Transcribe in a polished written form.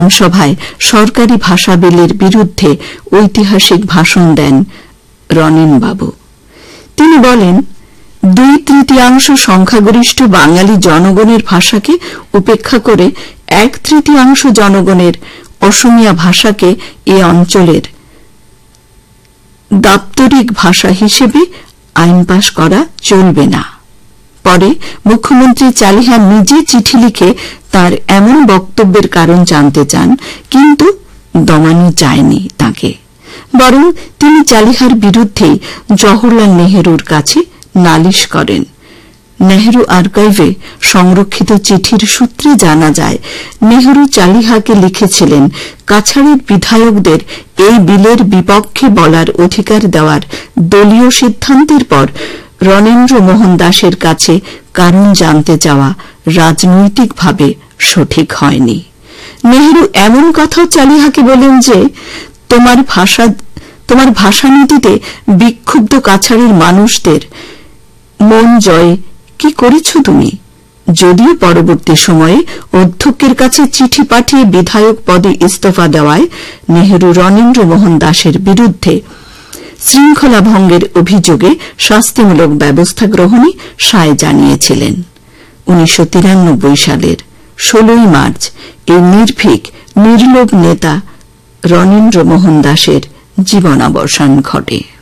সভায় সরকারি ভাষা বিলের বিরুদ্ধে ঐতিহাসিক ভাষণ দেন রনেনবাবু। তিনি বলেন, 2/3 সংখ্যাগরিষ্ঠ বাঙালি জনগণের ভাষাকে উপেক্ষা করে 1/3 জনগণের অসমিয়া ভাষাকে এ অঞ্চলের দাপ্তরিক ভাষা হিসেবে আইন পাশ করা চলবে না। পরে মুখ্যমন্ত্রী চালিহা নিজে চিঠি লিখে তার এমন বক্তব্যের কারণ জানতে চান, কিন্তু দমানো যায়নি তাকে। বরং তিনি চালিহার বিরুদ্ধে জওহরলাল নেহরুর কাছে নালিশ করেন। নেহরু আর্কাইভে সংরক্ষিত চিঠির সূত্রে জানা যায়, নেহরু চালিহাকে লিখেছিলেন, কাছাড়ের বিধায়কদের এই বিলের বিপক্ষে বলার অধিকার দেওয়ার দলীয় সিদ্ধান্তের পর রণেন্দ্র মোহন দাসের কাছে কারণ জানতে চাওয়া রাজনৈতিকভাবে সঠিক হয়নি। নেহরু এমন কথাও চালিহাকে বলেন যে, তোমার ভাষানীতিতে বিক্ষুব্ধ কাছাড়ের মানুষদের মন জয়ে কি করেছ তুমি? যদিও পরবর্তী সময়ে অধ্যক্ষের কাছে চিঠি পাঠিয়ে বিধায়ক পদে ইস্তফা দেওয়ায় নেহরু রণেন্দ্র মোহন দাসের বিরুদ্ধে শৃঙ্খলা ভঙ্গের অভিযোগে শাস্তিমূলক ব্যবস্থা গ্রহণে সায় জানিয়েছিলেন। 1993 সালের 16 মার্চ এই নির্ভীক নির্লোভ নেতা রণেন্দ্র মোহন দাসের জীবনাবসান ঘটে।